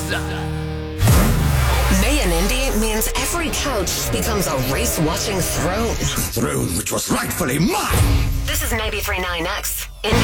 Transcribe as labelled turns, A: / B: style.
A: May in Indy means every couch becomes a race-watching throne.
B: A throne which was rightfully mine!
A: This is Maybe 39X.